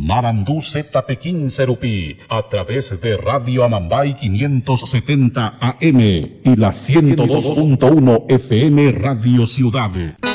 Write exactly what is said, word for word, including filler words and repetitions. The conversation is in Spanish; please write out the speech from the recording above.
Marandú Z Pekín Serupí, a través de Radio Amambay quinientos setenta A M y la ciento dos punto uno F M Radio Ciudad.